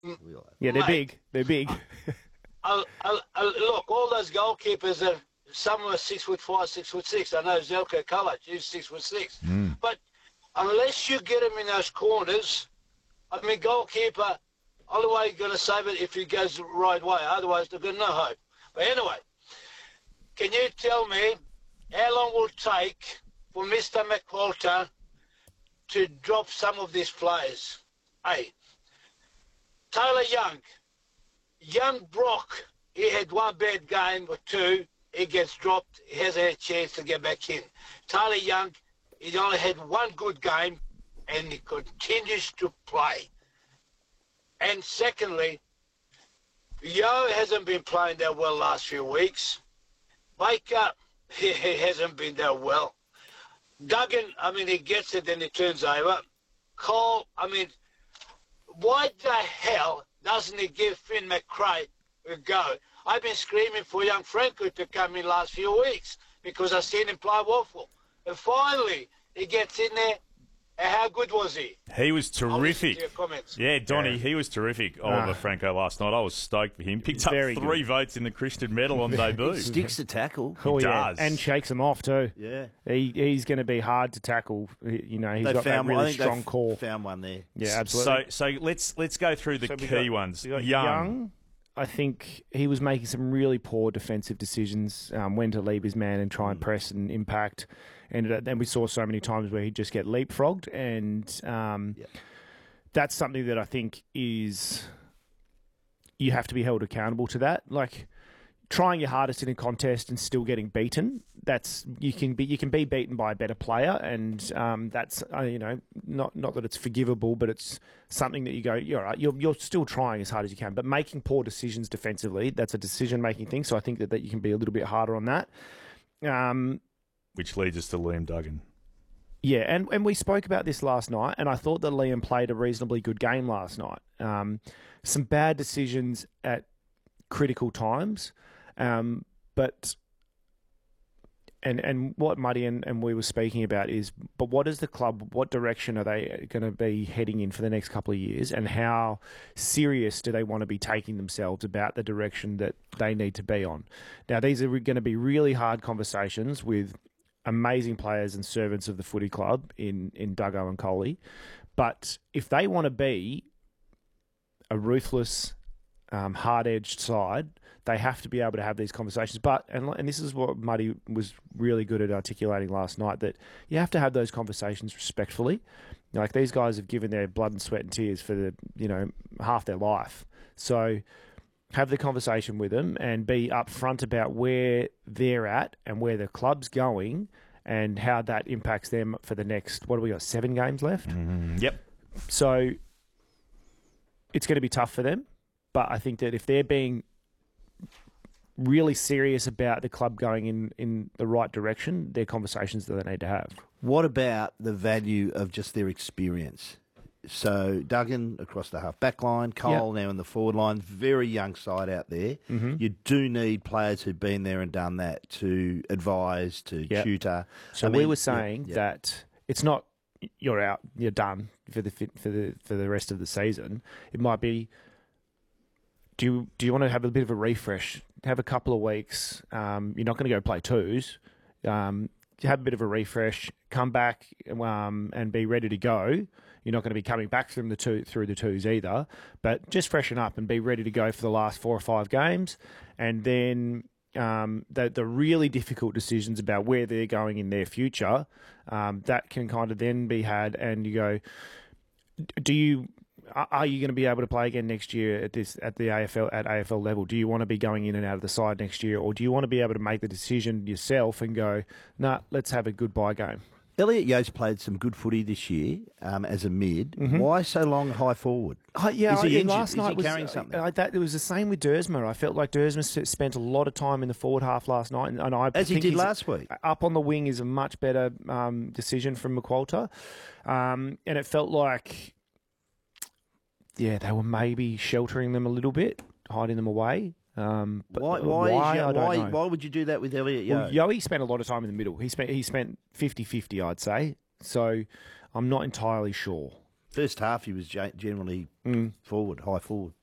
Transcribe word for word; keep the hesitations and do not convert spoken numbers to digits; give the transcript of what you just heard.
Yeah, they're Mate, big. They're big. I, I, I, look, all those goalkeepers are some are six foot five, six foot six. I know Zelko Kalac, he's six foot six. Mm. But unless you get him in those corners, I mean, goalkeeper, only way you're going to save it if he goes the right way. Otherwise, they've got no hope. But anyway, can you tell me how long will it take for Mister McQualter to drop some of these players? Hey, Taylor Young, young Brock, he had one bad game or two. He gets dropped. He hasn't had a chance to get back in. Taylor Young, he only had one good game, and he continues to play. And secondly, Yo hasn't been playing that well last few weeks. Baker, he, he hasn't been that well. Duggan, I mean, he gets it, then he turns over. Cole, I mean, why the hell doesn't he give Finn McRae a go? I've been screaming for young Franco to come in last few weeks because I've seen him play waffle. And finally, he gets in there. And how good was he? He was terrific. Yeah, Donny, Yeah. he was terrific, Oliver Ah. Franco, last night. I was stoked for him. Picked up Very three good. votes in the Christian medal on debut. Sticks the tackle. Oh, He yeah. does. And shakes them off, too. Yeah. He He's going to be hard to tackle. He- You know, he's They got that found, I really think strong they core. found one there. Yeah, So, absolutely. so let's let's go through the So we key got- ones. we got Young. Young, I think he was making some really poor defensive decisions, um, when to leave his man and try and Mm. press and impact. Ended up, and we saw so many times where he'd just get leapfrogged, and um, Yeah. that's something that I think is you have to be held accountable to that. Like trying your hardest in a contest and still getting beaten. That's you can be you can be beaten by a better player, and um, that's uh, you know not not that it's forgivable, but it's something that you go, you're all right, you're you're still trying as hard as you can, but making poor decisions defensively, that's a decision making thing. So I think that, that you can be a little bit harder on that. Um, Which leads us to Liam Duggan. yeah, and, and we spoke about this last night, and I thought that Liam played a reasonably good game last night. Um, some bad decisions at critical times, um, but and and what Muddy and, and we were speaking about is, but what is the club? What direction are they going to be heading in for the next couple of years, and how serious do they want to be taking themselves about the direction that they need to be on? Now, these are going to be really hard conversations with amazing players and servants of the footy club in, in Duggo and Coley. But if they want to be a ruthless, um, hard-edged side, they have to be able to have these conversations. But, and, and this is what Muddy was really good at articulating last night, that you have to have those conversations respectfully. Like, these guys have given their blood and sweat and tears for the, you know, half their life. So have the conversation with them and be upfront about where they're at and where the club's going and how that impacts them for the next, what do we got, seven games left? Mm, yep. So it's going to be tough for them. But I think that if they're being really serious about the club going in, in the right direction, they're conversations that they need to have. What about the value of just their experience? So Duggan across the half-back line, Cole now in the forward line, very young side out there. Mm-hmm. You do need players who've been there and done that to advise, to Yep. tutor. So I we mean, were yeah, saying yeah. that it's not you're out, you're done for the for the for the rest of the season. It might be, do you do you want to have a bit of a refresh? Have a couple of weeks. Um, you're not going to go play twos. Um, have a bit of a refresh. Come back um, and be ready to go. You're not going to be coming back from the two through the twos either, but just freshen up and be ready to go for the last four or five games, and then um, the the really difficult decisions about where they're going in their future, um, that can kind of then be had, and you go, do you are are you going to be able to play again next year at this at the A F L at A F L level? Do you want to be going in and out of the side next year, or do you want to be able to make the decision yourself and go, nah, let's have a goodbye game? Elliot Yost played some good footy this year um, as a mid. Why so long high forward? Uh, yeah, Is he I- injured? last Is night he was carrying something? Uh, that, it was the same with Dersma. I felt like Dersma s- spent a lot of time in the forward half last night, and, and I As he think did he's- last week. Up on the wing is a much better um, decision from McQualter, um, and it felt like, yeah, they were maybe sheltering them a little bit, hiding them away. Um, but Why? Why? why, is Yo- I don't why, know. why would you do that with Elliot Well, Yo? Yoey spent a lot of time in the middle. He spent he spent fifty-fifty, I'd say. So I'm not entirely sure. First half, he was ge- generally forward, high forward.